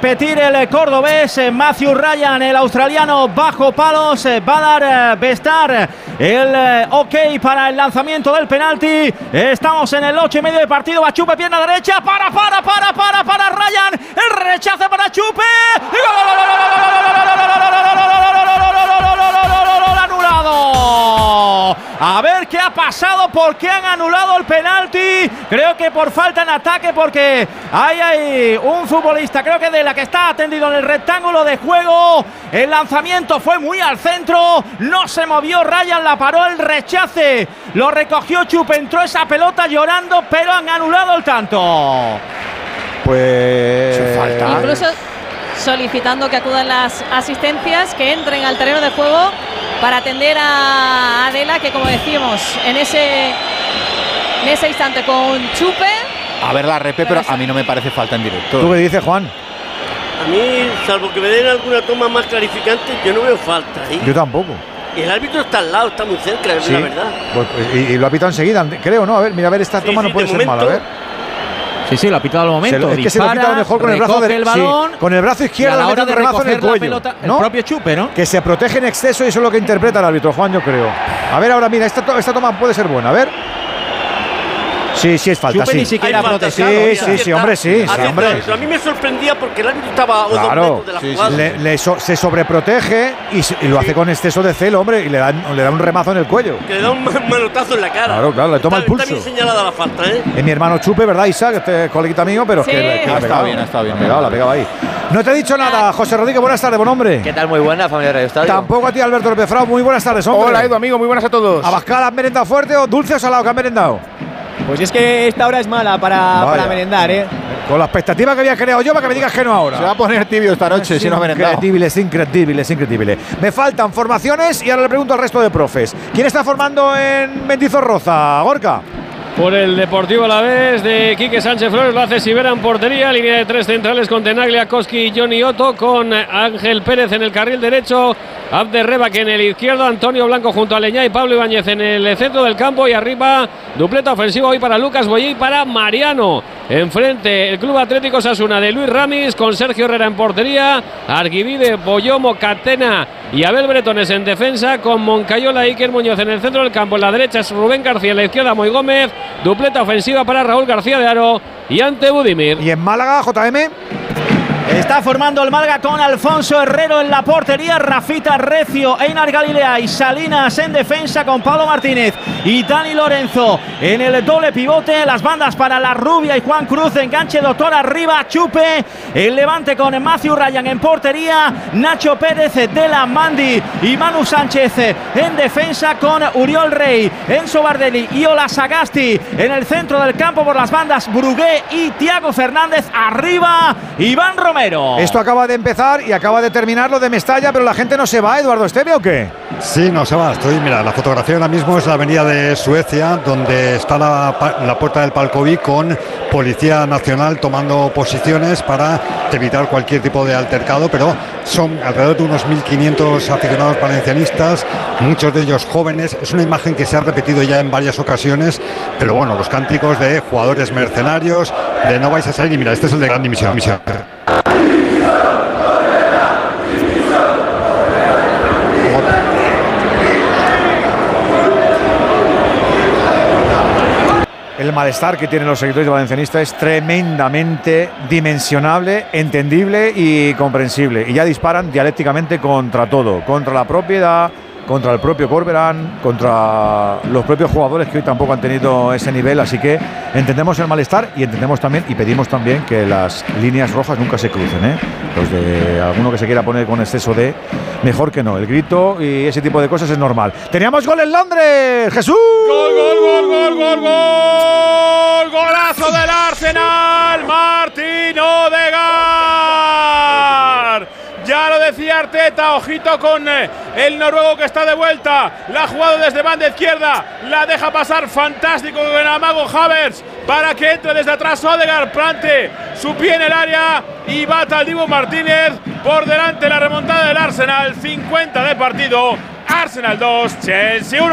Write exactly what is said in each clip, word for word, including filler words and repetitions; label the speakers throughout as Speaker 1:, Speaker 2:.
Speaker 1: repetir el cordobés. Matthew Ryan, el australiano, bajo palos. Va a dar Bestar el ok para el lanzamiento del penalti. Estamos en el ocho y medio de partido. Va Chupe, pierna derecha. Para, para, para, para, para Ryan. El rechace para Chupe. Anulado. A ver qué ha pasado, por qué han anulado el penalti. Creo que por falta en ataque, porque hay, hay un futbolista, creo que de la que está atendido en el rectángulo de juego. El lanzamiento fue muy al centro, no se movió Ryan, la paró, el rechace lo recogió Chupe, entró esa pelota llorando, pero han anulado el tanto.
Speaker 2: Pues falta.
Speaker 3: Incluso solicitando que acudan las asistencias, que entren al terreno de juego para atender a Adela, que como decimos, en ese, en ese instante con Chupe.
Speaker 2: A ver la repe, pero a mí no me parece falta en directo.
Speaker 4: ¿Tú qué dices, Juan?
Speaker 5: A mí, salvo que me den alguna toma más clarificante, yo no veo falta. ¿eh?
Speaker 4: Yo tampoco.
Speaker 5: Y el árbitro está al lado, está muy cerca, es
Speaker 4: sí.
Speaker 5: la verdad.
Speaker 4: Pues, y, y lo ha pitado enseguida, creo, ¿no? A ver, mira, a ver, esta
Speaker 5: sí,
Speaker 4: toma
Speaker 5: sí,
Speaker 4: no puede ser
Speaker 5: momento,
Speaker 4: mala, a ver.
Speaker 1: Sí, sí, lo ha pitado al momento.
Speaker 4: Se, es que
Speaker 1: dispara,
Speaker 4: se lo pita a lo mejor con el brazo de,
Speaker 1: el balón,
Speaker 4: sí, con el brazo izquierdo,
Speaker 1: y a la hora de
Speaker 4: remazo en el cuello,
Speaker 1: pelota,
Speaker 4: ¿no?
Speaker 1: El propio Chupe, ¿no?
Speaker 4: Que se protege en exceso y eso es lo que interpreta el árbitro, Juan, yo creo. A ver, ahora mira, esta, to esta toma puede ser buena, a ver. Sí, sí es falta,
Speaker 1: Chupe
Speaker 4: sí.
Speaker 1: ni siquiera protegido.
Speaker 4: Sí, sí, sí, hombre, sí, sí, hombre.
Speaker 5: A mí me sorprendía porque el árbitro estaba a
Speaker 4: claro,
Speaker 5: dos metros de la
Speaker 4: sí,
Speaker 5: jugada.
Speaker 4: sí. Le, le so, se sobreprotege y, y lo sí. hace con exceso de celo, hombre, y le da, le da un remazo en el cuello.
Speaker 5: Que le da un manotazo en la cara.
Speaker 4: Claro, claro, le toma
Speaker 5: está,
Speaker 4: el pulso.
Speaker 5: Está bien señalada la falta, ¿eh?
Speaker 4: Es mi hermano Chupe, ¿verdad, Isaac? Este coleguita mío, pero
Speaker 3: sí.
Speaker 4: es que, que
Speaker 2: ha
Speaker 4: estado
Speaker 2: bien, ha estado bien.
Speaker 4: La pegado, la pegado ahí. No te he dicho nada, José Rodríguez, buenas tardes, buen hombre.
Speaker 6: ¿Qué tal? Muy buena, familia de Radio Estadio.
Speaker 4: Tampoco a ti, Alberto López Frau, muy buenas tardes, hombre.
Speaker 7: Hola, Edu, amigo, muy buenas a todos.
Speaker 4: ¿Abascal has merendado fuerte o dulce o salado que has merendado?
Speaker 7: Pues es que esta hora es mala para, para merendar, ¿eh?
Speaker 4: Con la expectativa que había creado yo para que me digas que no ahora.
Speaker 2: Se va a poner tibio esta noche,
Speaker 4: es
Speaker 2: si no ha merendado.
Speaker 4: Increíble, es increíble, es increíble. Me faltan formaciones y ahora le pregunto al resto de profes. ¿Quién está formando en Mendizorroza, Gorka?
Speaker 8: Por el Deportivo Alavés de Quique Sánchez Flores, lo hace Sivera en portería, línea de tres centrales con Tenaglia, Koski y Johnny Otto, con Ángel Pérez en el carril derecho, Abderreba en el izquierdo, Antonio Blanco junto a Leñá y Pablo Ibáñez en el centro del campo, y arriba dupleta ofensiva hoy para Lucas Boyé y para Mariano. Enfrente el Club Atlético Osasuna de Luis Ramis, con Sergio Herrera en portería, Arguivide, Boyomo, Catena y Abel Bretones en defensa, con Moncayola e Iker Muñoz en el centro del campo. En la derecha es Rubén García, en la izquierda Moy Gómez, dupleta ofensiva para Raúl García de Aro y ante Budimir.
Speaker 4: ¿Y en Málaga, J M?
Speaker 1: Está formando el Málaga con Alfonso Herrero en la portería, Rafita Recio, Einar Galilea y Salinas en defensa, con Pablo Martínez y Dani Lorenzo en el doble pivote. Las bandas para La Rubia y Juan Cruz, enganche Doctor arriba, Chupe, el Levante con Matthew Ryan en portería, Nacho Pérez, Dela Mandi y Manu Sánchez en defensa, con Uriol Rey, Enzo Bardelli y Ola Sagasti en el centro del campo. Por las bandas, Brugué y Thiago Fernández, arriba Iván Romero.
Speaker 4: Esto acaba de empezar y acaba de terminar lo de Mestalla, pero la gente no se va, Eduardo Esteve, ¿o qué?
Speaker 9: Sí, no se va. Estoy, mira, la fotografía ahora mismo es la avenida de Suecia, donde está la, la puerta del Palcoví con Policía Nacional tomando posiciones para evitar cualquier tipo de altercado, pero son alrededor de unos mil quinientos aficionados valencianistas, muchos de ellos jóvenes. Es una imagen que se ha repetido ya en varias ocasiones, pero bueno, los cánticos de jugadores mercenarios, de no vais a salir, y mira, este es el de gran dimisión. misión.
Speaker 4: El malestar que tienen los seguidores de Valencianista es tremendamente dimensionable, entendible y comprensible. Y ya disparan dialécticamente contra todo, contra la propiedad, contra el propio Corberán, contra los propios jugadores que hoy tampoco han tenido ese nivel. Así que entendemos el malestar y entendemos también y pedimos también que las líneas rojas nunca se crucen, ¿eh? Los de alguno que se quiera poner con exceso de, mejor que no. El grito y ese tipo de cosas es normal. ¡Teníamos gol en Londres! ¡Jesús!
Speaker 10: ¡Gol, gol, gol, gol, gol, gol! ¡Golazo del Arsenal! ¡Martín Odegaard! Ya lo decía Arteta, ojito con el noruego que está de vuelta. La ha jugado desde banda izquierda, la deja pasar fantástico con el amago Havertz para que entre desde atrás Odegaard, plante su pie en el área y bata al Dibu Martínez. Por delante la remontada del Arsenal, cincuenta de partido. Arsenal dos, Chelsea uno.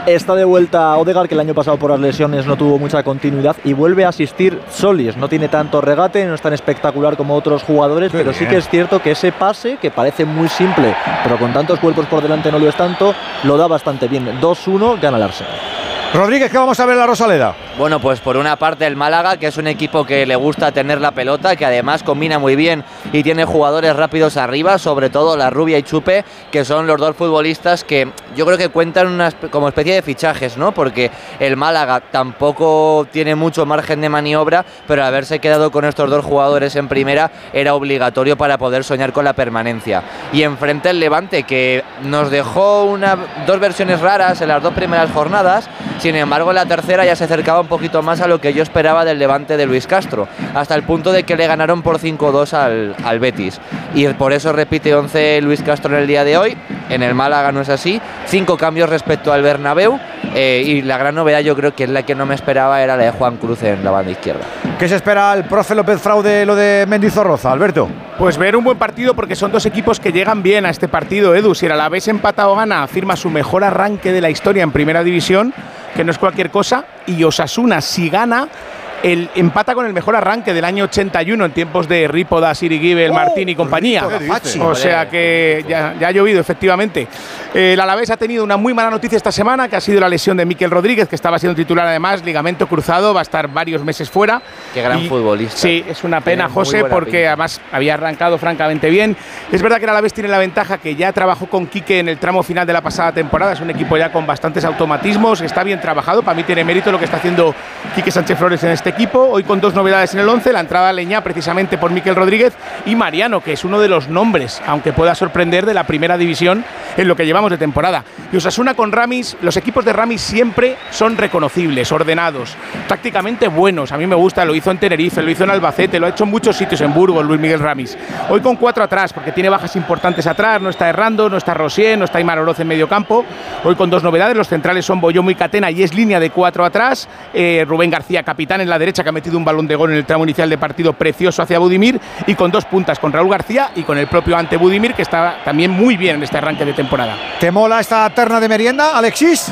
Speaker 6: Está de vuelta Odegaard, que el año pasado por las lesiones no tuvo mucha continuidad, y vuelve a asistir Solis. No tiene tanto regate, no es tan espectacular como otros jugadores, Qué pero bien. sí que es cierto que ese pase, que parece muy simple, pero con tantos cuerpos por delante no lo es tanto, lo da bastante bien. dos uno, gana el Arsenal.
Speaker 4: Rodríguez, ¿qué vamos a ver en la Rosaleda?
Speaker 11: Bueno, pues por una parte el Málaga, que es un equipo que le gusta tener la pelota, que además combina muy bien y tiene jugadores rápidos arriba, sobre todo la Rubia y Chupe, que son los dos futbolistas que yo creo que cuentan una, como especie de fichajes, ¿no? Porque el Málaga tampoco tiene mucho margen de maniobra, pero al haberse quedado con estos dos jugadores en primera era obligatorio para poder soñar con la permanencia. Y enfrente el Levante, que nos dejó una, dos versiones raras en las dos primeras jornadas. Sin embargo, en la tercera ya se acercaba un poquito más a lo que yo esperaba del Levante de Luis Castro, hasta el punto de que le ganaron por cinco dos al, al Betis. Y por eso repite once Luis Castro en el día de hoy. En el Málaga no es así. Cinco cambios respecto al Bernabéu. Eh, y la gran novedad, yo creo que es la que no me esperaba, era la de Juan Cruz en la banda izquierda.
Speaker 4: ¿Qué se espera al profe López Frau de lo de Mendizorroza, Alberto?
Speaker 10: Pues ver un buen partido, porque son dos equipos que llegan bien a este partido, Edu. Si el Alavés empata o gana, firma su mejor arranque de la historia en Primera División, que no es cualquier cosa, y Osasuna, si gana, el empata con el mejor arranque del año ochenta y uno, en tiempos de Rípoda, Siriguibel, oh, Martín y compañía. O sea que ya, ya ha llovido, efectivamente. Eh, el Alavés ha tenido una muy mala noticia esta semana, que ha sido la lesión de Mikel Rodríguez, que estaba siendo titular además, ligamento cruzado, va a estar varios meses fuera.
Speaker 11: Qué gran
Speaker 10: y,
Speaker 11: futbolista.
Speaker 10: Sí, es una pena, Tiene José, porque pinta. además había arrancado francamente bien. Es verdad que el Alavés tiene la ventaja que ya trabajó con Quique en el tramo final de la pasada temporada, es un equipo ya con bastantes automatismos, está bien trabajado, para mí tiene mérito lo que está haciendo Quique Sánchez Flores en este equipo. Hoy con dos novedades en el once, la entrada a Leñá precisamente por Mikel Rodríguez y Mariano, que es uno de los nombres, aunque pueda sorprender, de la Primera División en lo que llevamos de temporada. Y Osasuna con Ramis, los equipos de Ramis siempre son reconocibles, ordenados, tácticamente buenos. A mí me gusta, lo hizo en Tenerife, lo hizo en Albacete, lo ha hecho en muchos sitios en Burgos, Luis Miguel Ramis. Hoy con cuatro atrás, porque tiene bajas importantes atrás, no está Errando, no está Rosier, no está Aimar Oroz en medio campo. Hoy con dos novedades, los centrales son Boyomo y Catena, y es línea de cuatro atrás. Eh, Rubén García, capitán en la derecha, que ha metido un balón de gol en el tramo inicial de partido precioso hacia Budimir, y con dos puntas, con Raúl García y con el propio Ante Budimir, que está también muy bien en este arranque de temporada.
Speaker 4: ¿Te mola esta terna de merienda, Alexis?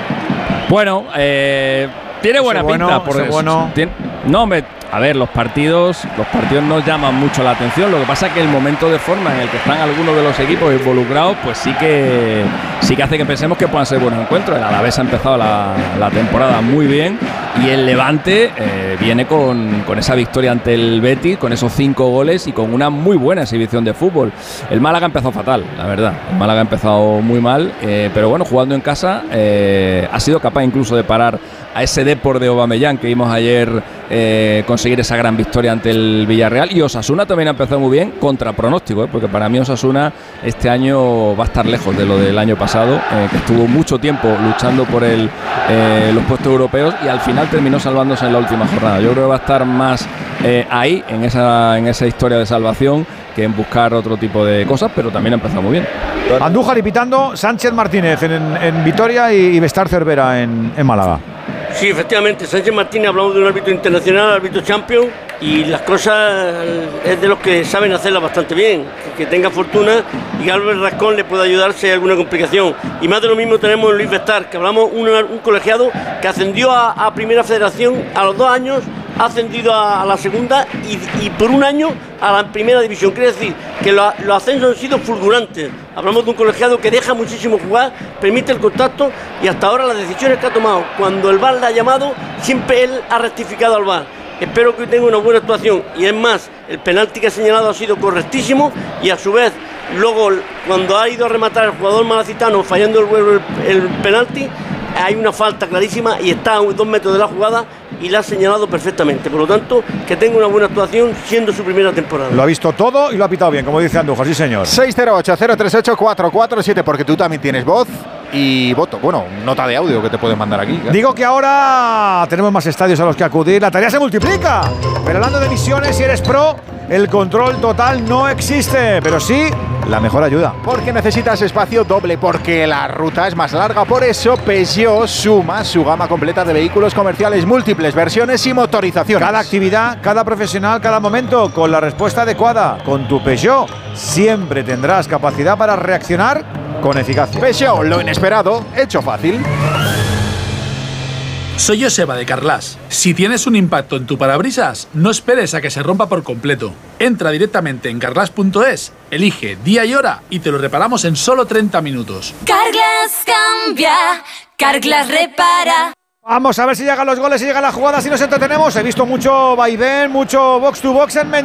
Speaker 12: Bueno, eh, tiene buena
Speaker 4: ese
Speaker 12: pinta.
Speaker 4: Bueno,
Speaker 12: por eso.
Speaker 4: Bueno.
Speaker 12: Tien, no, me, a ver, los partidos, los partidos nos llaman mucho la atención. Lo que pasa es que el momento de forma en el que están algunos de los equipos involucrados, pues sí que sí que hace que pensemos que puedan ser buenos encuentros. El Alavés ha empezado la, la temporada muy bien, y el Levante eh, viene con, con esa victoria ante el Betis, con esos cinco goles y con una muy buena exhibición de fútbol. El Málaga ha empezado fatal, la verdad. El Málaga ha empezado muy mal, eh, pero bueno, jugando en casa eh, ha sido capaz incluso de parar a ese Depor de Aubameyang que vimos ayer eh, conseguir esa gran victoria ante el Villarreal. Y Osasuna también ha empezado muy bien, contra pronóstico, ¿eh? porque para mí Osasuna este año va a estar lejos de lo del año pasado, eh, que estuvo mucho tiempo luchando por el, eh, los puestos europeos, y al final terminó salvándose en la última jornada. Yo creo que va a estar más eh, ahí, en esa, en esa historia de salvación, que en buscar otro tipo de cosas, pero también ha empezado muy bien.
Speaker 4: Andújar y pitando Sánchez Martínez en, en Vitoria y Bestar Cervera en, en Málaga.
Speaker 5: Sí, efectivamente, Sánchez Martínez, hablamos de un árbitro internacional, árbitro champion, y las cosas es de los que saben hacerlas bastante bien, que tenga fortuna, y Albert Rascón le puede ayudar si hay alguna complicación. Y más de lo mismo tenemos en Luis Bestar, que hablamos un, un colegiado que ascendió a, a Primera Federación a los dos años, ha ascendido a, a la segunda y, y por un año a la Primera División. Quiere decir que lo, los ascensos han sido fulgurantes. Hablamos de un colegiado que deja muchísimo jugar, permite el contacto, y hasta ahora las decisiones que ha tomado, cuando el V A R le ha llamado, siempre él ha rectificado al V A R. Espero que tenga una buena actuación, y es más, el penalti que ha señalado ha sido correctísimo, y a su vez, luego cuando ha ido a rematar el jugador malacitano fallando el, el, el penalti, hay una falta clarísima y está a dos metros de la jugada y la ha señalado perfectamente. Por lo tanto, que tenga una buena actuación siendo su primera temporada.
Speaker 4: Lo ha visto todo y lo ha pitado bien, como dice Andújar, sí señor.
Speaker 2: seis cero ocho cero tres ocho cuatro cuatro siete, porque tú también tienes voz y voto. Bueno, nota de audio que te pueden mandar aquí. Claro.
Speaker 4: Digo que ahora tenemos más estadios a los que acudir. La tarea se multiplica. Pero hablando de misiones, si eres pro, el control total no existe, pero sí la mejor ayuda.
Speaker 2: Porque necesitas espacio doble, porque la ruta es más larga. Por eso Peugeot suma su gama completa de vehículos comerciales, múltiples versiones y motorizaciones.
Speaker 4: Cada actividad, cada profesional, cada momento, con la respuesta adecuada. Con tu Peugeot siempre tendrás capacidad para reaccionar con eficacia.
Speaker 2: Peugeot, lo inesperado, hecho fácil.
Speaker 13: Soy Joseba de Carglass. Si tienes un impacto en tu parabrisas, no esperes a que se rompa por completo. Entra directamente en carglass punto es, elige día y hora y te lo reparamos en solo treinta minutos.
Speaker 14: Carglass cambia, Carglass repara.
Speaker 4: Vamos a ver si llegan los goles, si llegan las jugadas, si nos entretenemos. He visto mucho vaivén, mucho box to box en Mendy.